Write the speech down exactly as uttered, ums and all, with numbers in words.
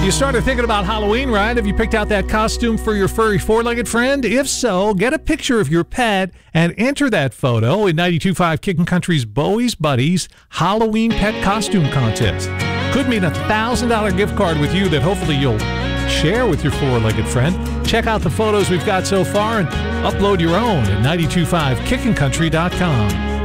You started thinking about Halloween, right? Have you picked out that costume for your furry four-legged friend? If so, get a picture of your pet and enter that photo in ninety-two point five Kickin' Country's Bowie's Buddies Halloween Pet Costume Contest. Could mean a one thousand dollars gift card with you that hopefully you'll share with your four-legged friend. Check out the photos we've got so far and upload your own at nine two five kickin country dot com.